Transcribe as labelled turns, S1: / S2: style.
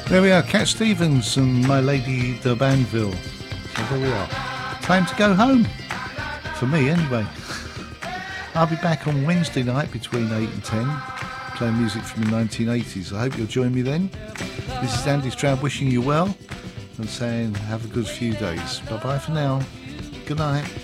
S1: There we are, Cat Stevens and My Lady de Banville. So there we are. Time to go home. For me, anyway. I'll be back on Wednesday night between 8 and 10, playing music from the 1980s. I hope you'll join me then. This is Andy Stroud wishing you well and saying have a good few days. Bye-bye for now. Good night.